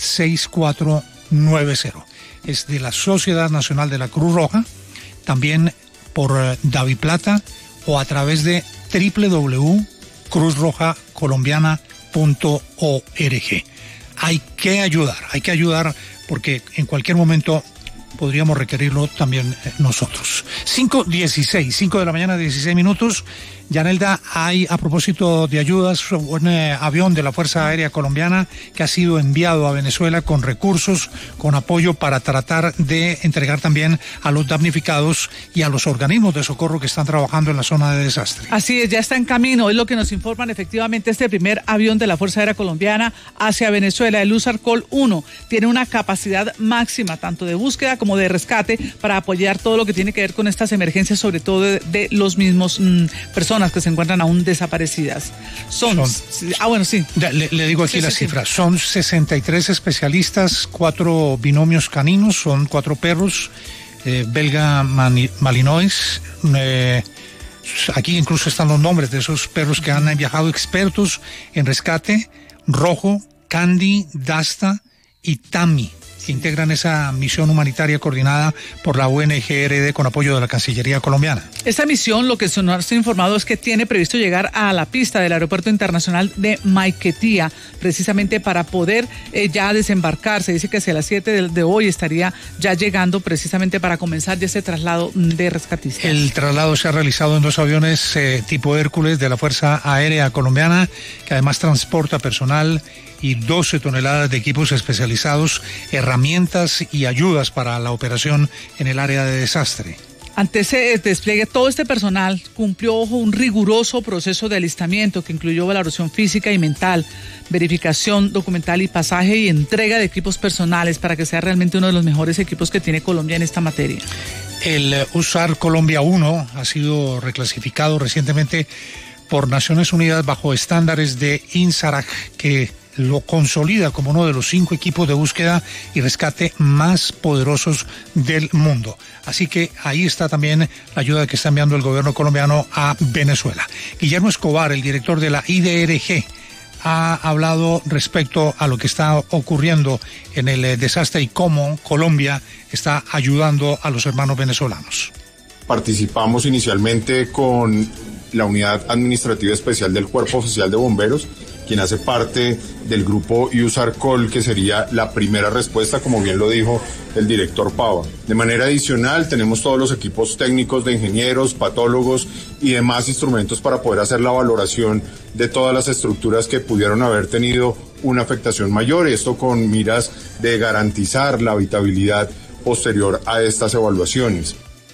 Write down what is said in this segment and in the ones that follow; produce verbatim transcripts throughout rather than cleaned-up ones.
seis cuatro nueve cero. Es de la Sociedad Nacional de la Cruz Roja, también por eh, Daviplata o a través de doble u doble u doble u punto cruz roja colombiana punto org. Hay que ayudar, hay que ayudar porque en cualquier momento podríamos requerirlo también nosotros. cinco dieciséis, cinco de la mañana, dieciséis minutos. Yanelda, hay, a propósito de ayudas, un eh, avión de la Fuerza Aérea Colombiana que ha sido enviado a Venezuela con recursos, con apoyo para tratar de entregar también a los damnificados y a los organismos de socorro que están trabajando en la zona de desastre. Así es, ya está en camino, es lo que nos informan efectivamente este primer avión de la Fuerza Aérea Colombiana hacia Venezuela, el USARCOL uno, tiene una capacidad máxima tanto de búsqueda como de rescate para apoyar todo lo que tiene que ver con estas emergencias, sobre todo de, de los mismos mmm, personas que se encuentran aún desaparecidas. Son, son ah bueno, sí. Le, le digo aquí sí, las sí, cifras, sí. Son sesenta y tres especialistas, cuatro binomios caninos, son cuatro perros, eh, belga mani, malinois, eh, aquí incluso están los nombres de esos perros que han viajado, expertos en rescate, Rojo, Candy, Dasta y Tami, que integran esa misión humanitaria coordinada por la O N G R D con apoyo de la Cancillería colombiana. Esta misión, lo que se nos ha informado es que tiene previsto llegar a la pista del Aeropuerto Internacional de Maiquetía, precisamente para poder eh, ya desembarcar. Se dice que hacia las siete de, de hoy estaría ya llegando precisamente para comenzar ya ese traslado de rescatistas. El traslado se ha realizado en dos aviones eh, tipo Hércules de la Fuerza Aérea Colombiana, que además transporta personal y doce toneladas de equipos especializados, herramientas y ayudas para la operación en el área de desastre. Ante ese despliegue, todo este personal cumplió ojo, un riguroso proceso de alistamiento que incluyó valoración física y mental, verificación documental y pasaje y entrega de equipos personales para que sea realmente uno de los mejores equipos que tiene Colombia en esta materia. El USAR Colombia uno ha sido reclasificado recientemente por Naciones Unidas bajo estándares de INSARAG, que lo consolida como uno de los cinco equipos de búsqueda y rescate más poderosos del mundo. Así que ahí está también la ayuda que está enviando el gobierno colombiano a Venezuela. Guillermo Escobar, el director de la I D R G, ha hablado respecto a lo que está ocurriendo en el desastre y cómo Colombia está ayudando a los hermanos venezolanos. Participamos inicialmente con la Unidad Administrativa Especial del Cuerpo Oficial de Bomberos, quien hace parte del grupo USARCOL, que sería la primera respuesta, como bien lo dijo el director Pava. De manera adicional, tenemos todos los equipos técnicos de ingenieros, patólogos y demás instrumentos para poder hacer la valoración de todas las estructuras que pudieron haber tenido una afectación mayor, esto con miras de garantizar la habitabilidad posterior a estas evaluaciones.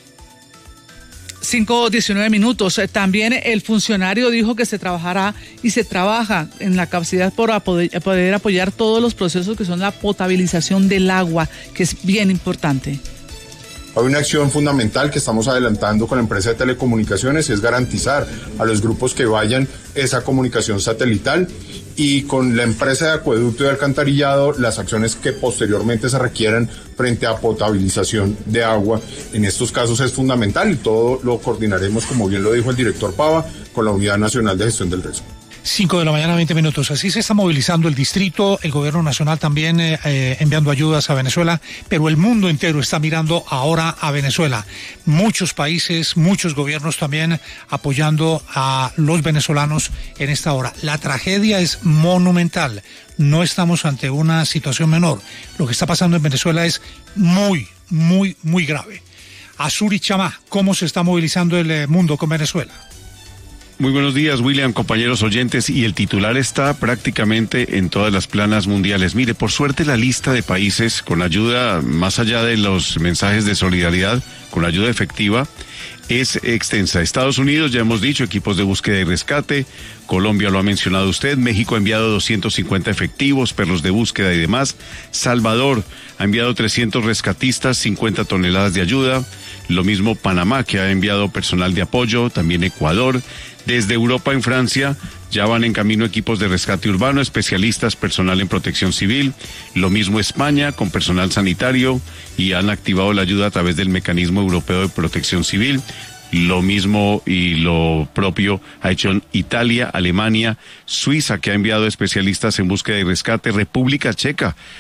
cinco diecinueve minutos. También el funcionario dijo que se trabajará y se trabaja en la capacidad por poder, poder apoyar todos los procesos que son la potabilización del agua, que es bien importante. Hay una acción fundamental que estamos adelantando con la empresa de telecomunicaciones, es garantizar a los grupos que vayan esa comunicación satelital, y con la empresa de acueducto y alcantarillado las acciones que posteriormente se requieran frente a potabilización de agua. En estos casos es fundamental y todo lo coordinaremos, como bien lo dijo el director Pava, con la Unidad Nacional de Gestión del Riesgo. cinco de la mañana, veinte minutos. Así se está movilizando el distrito, el gobierno nacional también eh, eh, enviando ayudas a Venezuela, pero el mundo entero está mirando ahora a Venezuela. Muchos países, muchos gobiernos también apoyando a los venezolanos en esta hora. La tragedia es monumental. No estamos ante una situación menor. Lo que está pasando en Venezuela es muy, muy, muy grave. Azuri Chamá, ¿cómo se está movilizando el mundo con Venezuela? Muy buenos días, William, compañeros oyentes, y el titular está prácticamente en todas las planas mundiales. Mire, por suerte la lista de países con ayuda, más allá de los mensajes de solidaridad, con ayuda efectiva, es extensa. Estados Unidos, ya hemos dicho, equipos de búsqueda y rescate. Colombia lo ha mencionado usted. México ha enviado doscientos cincuenta efectivos, perros de búsqueda y demás. Salvador ha enviado trescientos rescatistas, cincuenta toneladas de ayuda. Lo mismo Panamá, que ha enviado personal de apoyo. También Ecuador. Desde Europa, en Francia, ya van en camino equipos de rescate urbano, especialistas, personal en protección civil. Lo mismo España, con personal sanitario, y han activado la ayuda a través del Mecanismo Europeo de Protección Civil. Lo mismo y lo propio ha hecho Italia, Alemania, Suiza, que ha enviado especialistas en búsqueda y rescate, República Checa,